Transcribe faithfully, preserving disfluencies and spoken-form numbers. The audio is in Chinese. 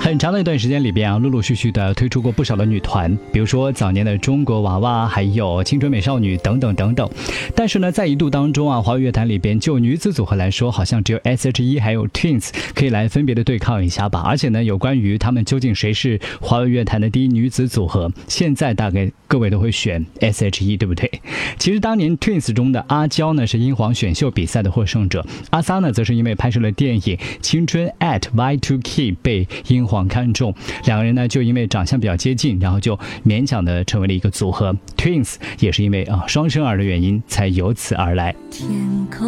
很长的一段时间里边啊，陆陆续续的推出过不少的女团，比如说早年的中国娃娃，还有青春美少女等等等等。但是呢，在一度当中啊，华语乐坛里边就女子组合来说，好像只有 S H E 还有 Twins 可以来分别的对抗一下吧。而且呢，有关于他们究竟谁是华语乐坛的第一女子组合，现在大概各位都会选 S H E， 对不对？其实当年 Twins 中的阿娇呢是英皇选秀比赛的获胜者，阿桑呢则是因为拍摄了电影《青春 at Y two K》被英皇看中，两个人呢就因为长相比较接近，然后就勉强的成为了一个组合。Twins 也是因为啊双生儿的原因才由此而来。 天空